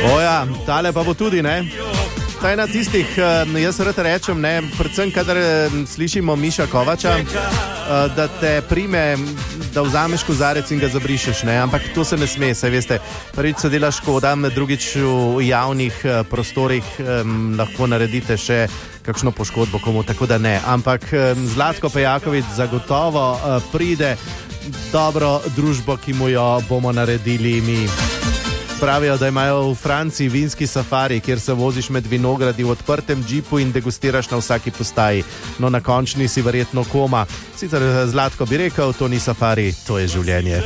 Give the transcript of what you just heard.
Oja, tale pa bo tudi, ne? Ta je na tistih, jaz rad rečem, ne, predvsem kadar slišimo Miša Kovača, da te prime, da vzameš kozarec in ga zabrišeš, ne, ampak to se ne sme, saj veste, prvič se dela škoda, drugič v javnih prostorih lahko naredite še kakšno poškodbo komu, tako da ne, ampak Zlatko Pejaković zagotovo pride dobro družbo, ki mu jo bomo naredili mi. Pravijo, da imajo v Franciji vinski safari, kjer se voziš med vinogradi v odprtem džipu in degustiraš na vsaki postaji. No, na končni si verjetno koma. Sicer Zlatko bi rekel, to ni safari, to je življenje.